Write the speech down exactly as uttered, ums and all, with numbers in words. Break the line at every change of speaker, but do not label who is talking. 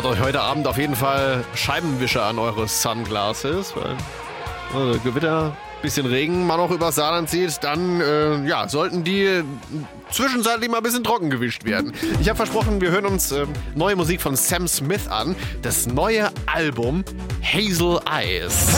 Macht euch heute Abend auf jeden Fall Scheibenwischer an eure Sunglasses, weil äh, Gewitter, bisschen Regen mal noch übers Saarland zieht, dann äh, ja, sollten die zwischenzeitlich mal ein bisschen trocken gewischt werden. Ich habe versprochen, wir hören uns äh, neue Musik von Sam Smith an. Das neue Album Hazel Eyes.